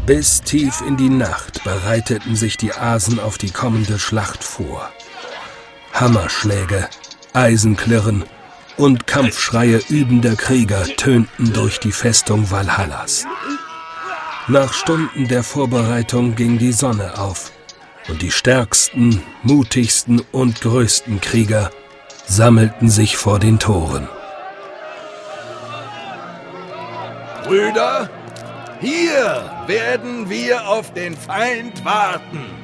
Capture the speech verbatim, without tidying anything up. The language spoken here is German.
Bis tief in die Nacht bereiteten sich die Asen auf die kommende Schlacht vor. Hammerschläge, Eisenklirren und Kampfschreie übender Krieger tönten durch die Festung Valhallas. Nach Stunden der Vorbereitung ging die Sonne auf und die stärksten, mutigsten und größten Krieger sammelten sich vor den Toren. Brüder, hier werden wir auf den Feind warten.